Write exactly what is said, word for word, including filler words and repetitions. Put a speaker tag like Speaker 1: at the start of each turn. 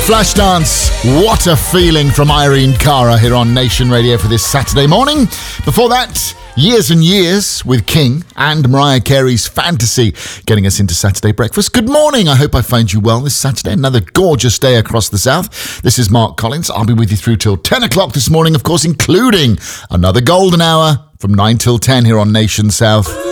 Speaker 1: Flashdance, what a feeling from Irene Cara here on Nation Radio for this Saturday morning. Before that, Years and Years with King and Mariah Carey's Fantasy, getting us into Saturday breakfast. Good morning. I hope I find you well this Saturday. Another gorgeous day across the south. This is Mark Collins. I'll be with you through till ten o'clock this morning, of course, including another golden hour from nine till ten here on Nation South.